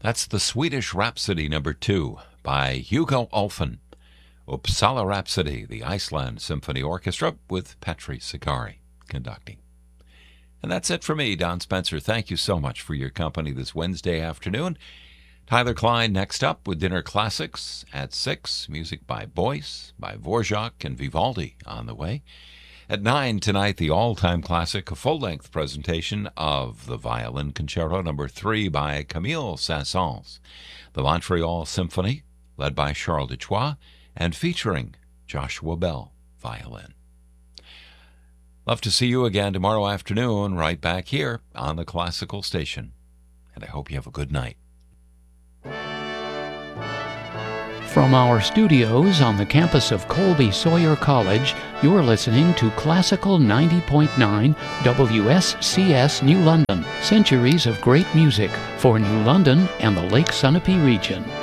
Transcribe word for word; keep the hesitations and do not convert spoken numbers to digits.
That's the Swedish Rhapsody number two by Hugo Olfen. Uppsala Rhapsody, the Iceland Symphony Orchestra with Petri Sakari conducting. And that's it for me, Don Spencer. Thank you so much for your company this Wednesday afternoon. Tyler Klein next up with Dinner Classics at six. Music by Boyce, by Dvorak, and Vivaldi on the way. At nine tonight, the all-time classic, a full-length presentation of the Violin Concerto number three by Camille Saint-Saëns, the Montreal Symphony, led by Charles Dechois, and featuring Joshua Bell, violin. Love to see you again tomorrow afternoon, right back here on the Classical Station. And I hope you have a good night. From our studios on the campus of Colby Sawyer College, you're listening to Classical ninety point nine W S C S New London. Centuries of great music for New London and the Lake Sunapee region.